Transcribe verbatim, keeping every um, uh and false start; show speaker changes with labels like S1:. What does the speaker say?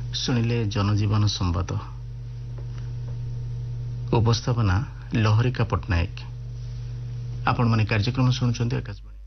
S1: शुणिले जनजीवन संवाद उपस्थापना लहरिका पट्टनायक। आपण माने कार्यक्रम शुणुचंदी आकाशवाणी।